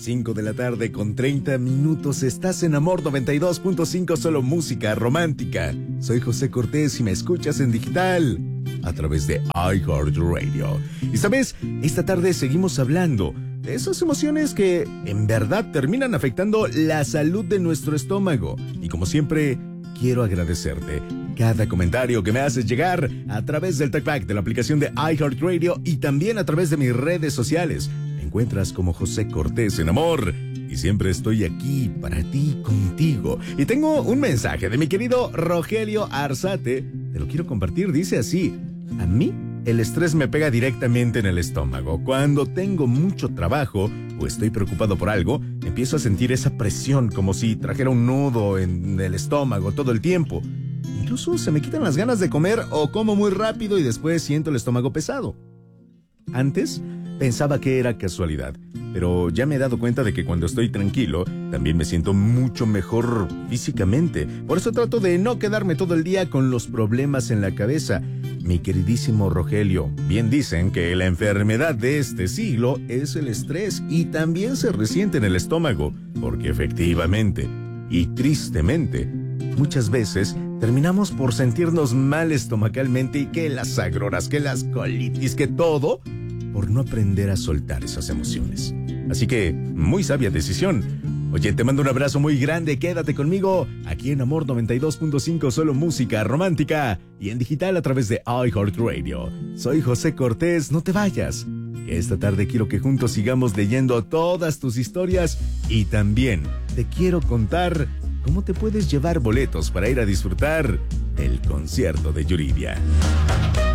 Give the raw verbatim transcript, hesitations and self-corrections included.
cinco de la tarde con treinta minutos. Estás en Amor noventa y dos punto cinco, solo música romántica. Soy José Cortés y me escuchas en digital a través de iHeartRadio. Y sabes, esta tarde seguimos hablando de esas emociones que en verdad terminan afectando la salud de nuestro estómago. Y como siempre, quiero agradecerte cada comentario que me haces llegar a través del TalkBack de la aplicación de iHeartRadio y también a través de mis redes sociales. Me encuentras como José Cortés en Amor y siempre estoy aquí para ti, contigo. Y tengo un mensaje de mi querido Rogelio Arzate. Te lo quiero compartir. Dice así: a mí el estrés me pega directamente en el estómago. Cuando tengo mucho trabajo o estoy preocupado por algo, empiezo a sentir esa presión como si trajera un nudo en el estómago todo el tiempo. Incluso se me quitan las ganas de comer o como muy rápido y después siento el estómago pesado. Antes pensaba que era casualidad, pero ya me he dado cuenta de que cuando estoy tranquilo, también me siento mucho mejor físicamente. Por eso trato de no quedarme todo el día con los problemas en la cabeza. Mi queridísimo Rogelio, bien dicen que la enfermedad de este siglo es el estrés y también se resiente en el estómago, porque efectivamente y tristemente, muchas veces terminamos por sentirnos mal estomacalmente y que las agruras, que las colitis, que todo, por no aprender a soltar esas emociones. Así que, muy sabia decisión. Oye, te mando un abrazo muy grande, quédate conmigo aquí en Amor noventa y dos punto cinco, solo música romántica y en digital a través de iHeartRadio. Soy José Cortés, no te vayas. Esta tarde quiero que juntos sigamos leyendo todas tus historias y también te quiero contar cómo te puedes llevar boletos para ir a disfrutar del concierto de Yuridia.